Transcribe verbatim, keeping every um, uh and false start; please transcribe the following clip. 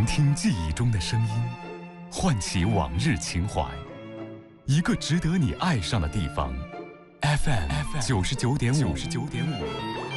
听记忆中的声音，唤起往日情怀。一个值得你爱上的地方 ，F M 九十九点五。九十九点五。